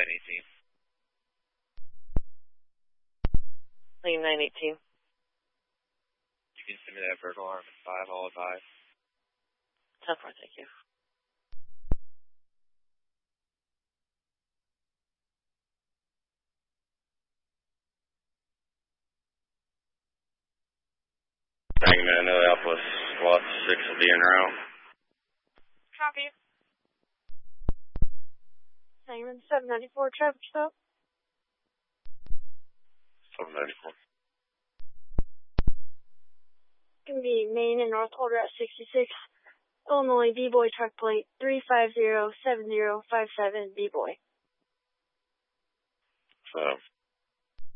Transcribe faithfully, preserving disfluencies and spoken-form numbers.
nine eighteen. Lane nine eighteen. You can send me that bird alarm at five, all advised. ten four, thank you. Sangamon, Minneapolis, SWAT six will be en route. Copy. Sangamon, seven ninety-four, traffic stop. seven ninety-four. Can be Main and North Old Route sixty-six, Illinois, B-Boy truck plate three five zero seven zero five seven, B-Boy. So,